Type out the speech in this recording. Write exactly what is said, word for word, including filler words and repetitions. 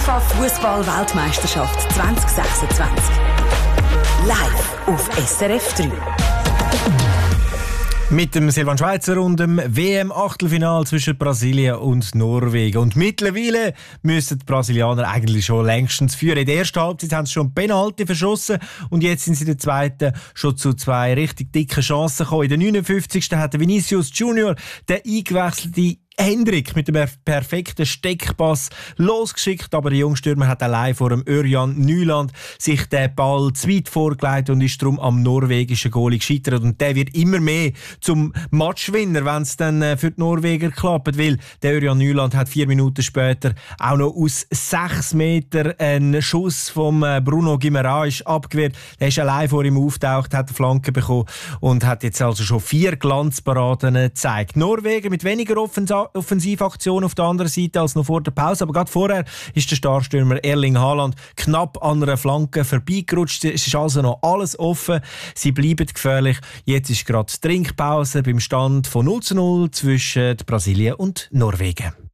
FIFA-Fußball-Weltmeisterschaft zwanzig sechsundzwanzig. Live auf S R F drei. Mit dem Silvan Schweizer und dem W M-Achtelfinal zwischen Brasilien und Norwegen. Und mittlerweile müssen die Brasilianer eigentlich schon längstens führen. In der ersten Halbzeit haben sie schon Penalty verschossen und jetzt sind sie in der zweiten schon zu zwei richtig dicken Chancen gekommen. In der neunundfünfzigsten hat Vinicius Junior der eingewechselte Hendrik mit dem perfekten Steckpass losgeschickt, aber der Jungstürmer hat allein vor dem Örjan Nyland sich den Ball zu weit vorgelegt und ist darum am norwegischen Goalie gescheitert. Und der wird immer mehr zum Matchwinner, wenn es dann für die Norweger klappt, weil der Örjan Nyland hat vier Minuten später auch noch aus sechs Meter einen Schuss vom Bruno Guimaraes abgewehrt. Der ist allein vor ihm auftaucht, hat eine Flanke bekommen und hat jetzt also schon vier Glanzparaden gezeigt. Norwegen mit weniger Offensiv Offensivaktion auf der anderen Seite als noch vor der Pause. Aber gerade vorher ist der Starstürmer Erling Haaland knapp an einer Flanke vorbeigerutscht. Es ist also noch alles offen. Sie bleiben gefährlich. Jetzt ist gerade die Trinkpause beim Stand von null zu null zwischen Brasilien und Norwegen.